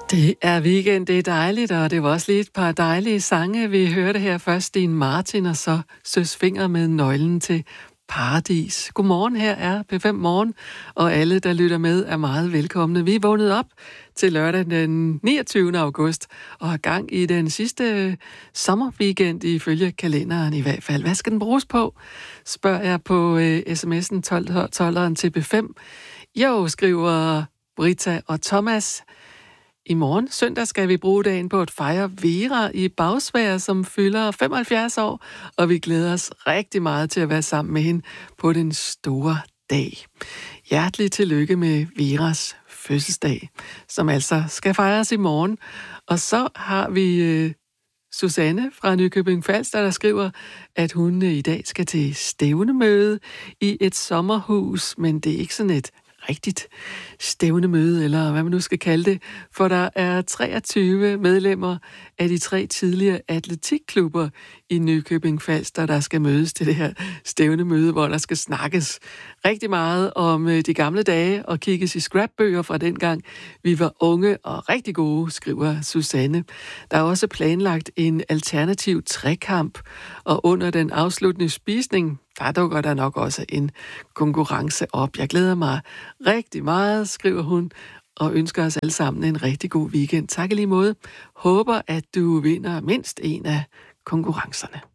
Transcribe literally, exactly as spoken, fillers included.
Det er weekend, det er dejligt, og det var også lige et par dejlige sange. Vi hørte her først Stine Martin, og så Søs Fenger med Nøglen til Paradis. Godmorgen, her er P fem Morgen, og alle, der lytter med, er meget velkomne. Vi er vågnet op til lørdag den niogtyvende august, og har gang i den sidste sommerweekend ifølge kalenderen i hvert fald. Hvad skal den bruges på? Spørger jeg på uh, sms'en tolv tolveren til P fem. Jo, skriver Brita og Thomas. I morgen, søndag, skal vi bruge dagen på at fejre Vera i Bagsværd, som fylder femoghalvfjerds år, og vi glæder os rigtig meget til at være sammen med hende på den store dag. Hjertelig tillykke med Veras fødselsdag, som altså skal fejres i morgen. Og så har vi øh, Susanne fra Nykøbing Falster, der skriver, at hun øh, i dag skal til stævnemøde i et sommerhus, men det er ikke sådan et rigtigt stævnemøde, eller hvad man nu skal kalde det, for der er treogtyve medlemmer af de tre tidligere atletikklubber i Nykøbing Falster, der skal mødes til det her stævnemøde, hvor der skal snakkes rigtig meget om de gamle dage og kigges i scrapbøger fra dengang vi var unge og rigtig gode, skriver Susanne. Der er også planlagt en alternativ trekamp, og under den afsluttende spisning, der dukker der nok også en konkurrence op. Jeg glæder mig rigtig meget, skriver hun, og ønsker os alle sammen en rigtig god weekend. Tak i lige måde. Håber, at du vinder mindst en af konkurrencerne.